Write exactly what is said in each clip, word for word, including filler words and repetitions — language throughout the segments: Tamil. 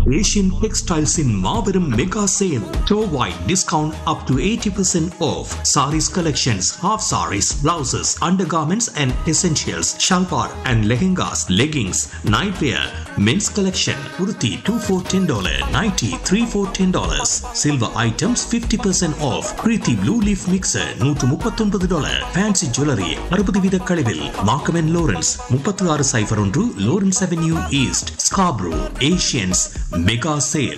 Asian Textiles in Marverum Mega Sale. Store-wide discount up to eighty percent off. Saris collections, half saris, blouses, undergarments and essentials, shalwar and lehengas, leggings, nightwear, men's collection, kurti two for ten dollars, nighty three for ten dollars. Silver items fifty percent off. Preeti Blue Leaf Mixer one thirty-nine dollars. Fancy Jewelry sixty வீத கழிவில். Markham and Lawrence thirty-six oh one Lawrence Avenue East, Scarborough. Asians Mega Sale.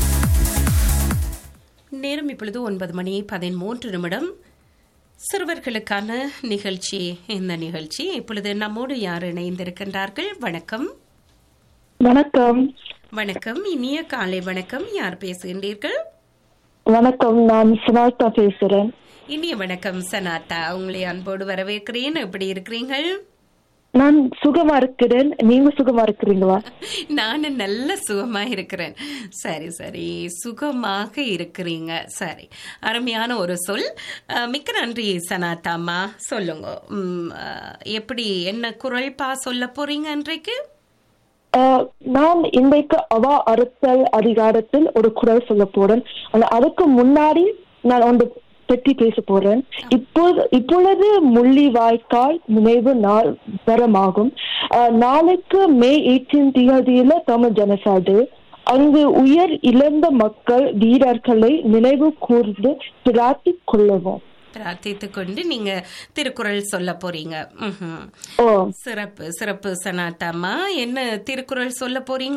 நேரம் இப்பொழுது ஒன்பது மணி பதிமூன்று நிமிடம். சிறுவர்களுக்கான நிகழ்ச்சி இந்த நிகழ்ச்சி இப்பொழுது நம்மோடு யார் இணைந்திருக்கின்றார்கள்? வணக்கம். வணக்கம். வணக்கம், இனிய காலை வணக்கம். யார் பேசுகின்றீர்கள்? வணக்கம், நான் சனாதா பேசுறேன். இனிய வணக்கம் சனாதா, உங்களை அன்போடு வரவேற்கிறேன். எப்படி இருக்கிறீர்கள்? நான் சுகமா இருக்கிறேன். நீங்க சுகமா இருக்கிறீங்களா? நானும் நல்ல சுகமா இருக்கிறேன். சரி சரி, சுகமாக இருக்கிறீங்க. சரி, அருமையான ஒரு சொல். மிக்க நன்றி சனாதாம்மா. சொல்லுங்க, எப்படி என்ன குரல்பா சொல்ல போறீங்க இன்றைக்கு? நான் இன்றைக்கு அவா அறுத்தல் அதிகாரத்தில் ஒரு குரல் சொல்ல போறேன். அதுக்கு முன்னாடி நான் ஒன்று பற்றி பேச போறேன். இப்போது இப்பொழுது முள்ளிவாய்க்கால் நினைவு நாள் வரமாகும். நாளைக்கு மே எட்டாம் தேதியில தமிழ் ஜனசா டே. அங்கு உயர் இழந்த மக்கள் வீரர்களை நினைவு கூர்ந்து பிரார்த்திக் கொள்ளவும். பிரார்த்தித்துக் கொண்டு நீங்க திருக்குறள் சொல்ல போறீங்க. சிறப்பு சிறப்பு சனாதாம்மா. என்ன திருக்குறள் சொல்ல போறீங்க?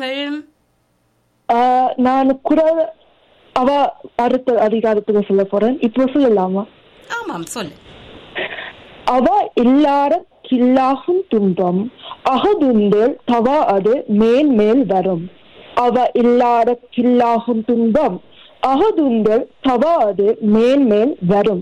நான் குரல் அவ அடுத்த அதிகாரத்துல சொல்ல போறேன். இப்போ சொல்லலாமா? ஆமாம், சொல்லு. அவ இல்லாத கில்லாகும் துன்பம் அகதுண்டு தவா அது மேல் மேல் வரும். அவ இல்லாத கில்லாகும் துன்பம் அகதுண்டு தவா அது மேல் மேல் வரும்.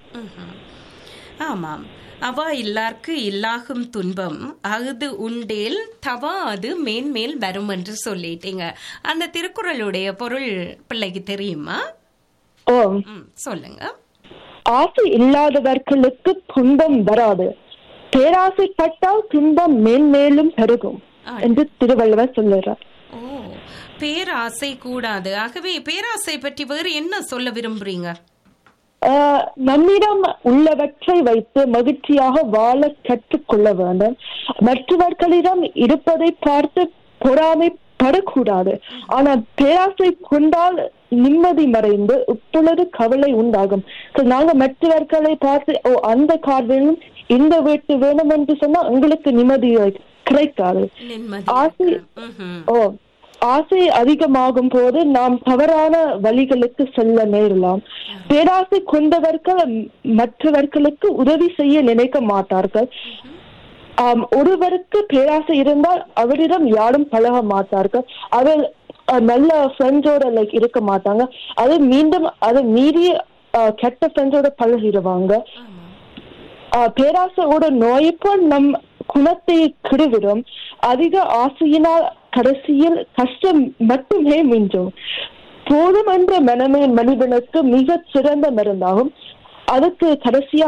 ஆமாம், அவா இல்லார்க்கு இல்லாகும் துன்பம் அகுது உண்டேல் தவா அது மேன்மேல் வரும் என்று சொல்லிட்டீங்க. அந்த திருக்குறளுடைய பொருள் பிள்ளைக்கு தெரியுமா? ஓ, சொல்லுங்க. ஆசை இல்லாதவர்களுக்கு துன்பம் வராது, பேராசைப்பட்டால் துன்பம் மேன்மேலும் பெருகும் என்று திருவள்ளுவர் சொல்லுறார். ஓ, பேராசை கூடாது. ஆகவே பேராசை பற்றி வேறு என்ன சொல்ல விரும்புறீங்க? நம்மிடம் உள்ளவற்றை வைத்து மகிழ்ச்சியாக வாழ கற்றுக்கொள்ள வேண்டும். மற்றவர்களிடம் இருப்பதை பார்த்து பொறாமைப்படக்கூடாது. ஆனால் பேராசை கொண்டால் நிம்மதி மறைந்து இப்பொழுது கவலை உண்டாகும். நாங்க மற்றவர்களை பார்த்து ஓ அந்த கார் வேணும், இந்த வீட்டு வேணும் என்று சொன்னா உங்களுக்கு நிம்மதி கிடைக்காது. ஆசை ஓ ஆசை அதிகமாகும் போது நாம் தவறான வழிகளுக்கு செல்ல நேரலாம். பேராசை கொண்டவர்கள் மற்றவர்களுக்கு உதவி செய்ய நினைக்க மாட்டார்கள். ஆஹ் ஒருவருக்கு பேராசை இருந்தால் அவரிடம் யாரும் பழக மாட்டார்கள். அவர் நல்ல ஃப்ரெண்ட்ஸோட லைக் இருக்க மாட்டாங்க. அது மீண்டும் அதை மீறி கெட்ட ஃப்ரெண்ட்ஸோட பழகிடுவாங்க. ஆஹ் பேராசையோட நோய்ப்போல் நம் குணத்தை கெடுவிடும். அதிக ஆசையினால் கடைசியில் கஷ்டம் மட்டுமே மிஞ்சும். போதும் என்ற மனமே மனிதனுக்கு மிக சிறந்த மருந்தாகும். அதுக்கு கடைசியா